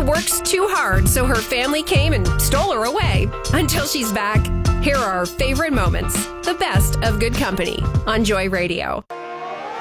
works too hard, so her family came and stole her away. Until she's back, here are our favorite moments, the best of Good Company on Joy Radio.